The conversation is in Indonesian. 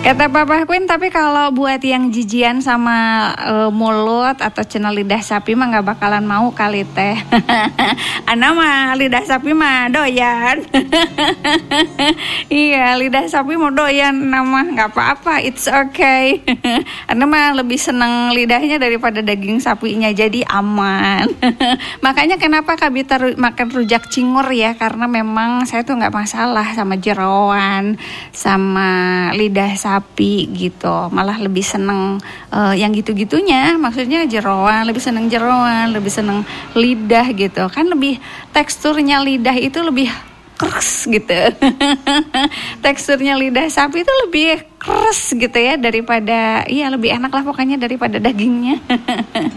Kata Papa Queen, tapi kalau buat yang jijian sama mulut atau cenah lidah sapi mah nggak bakalan mau kali teh. Ana mah lidah sapi mah doyan. Iya, lidah sapi mau doyan nama nggak apa-apa, it's okay. Ana mah lebih seneng lidahnya daripada daging sapinya, jadi aman. Makanya kenapa Kak Bita makan rujak cingur ya, karena memang saya tuh nggak masalah sama jeroan, sama lidah sapi gitu, malah lebih seneng yang gitu-gitunya, maksudnya jeroan, lebih seneng jeroan, lebih seneng lidah gitu, kan lebih teksturnya lidah itu lebih keras gitu. Teksturnya lidah sapi itu lebih keras gitu ya daripada, iya lebih enak lah pokoknya daripada dagingnya.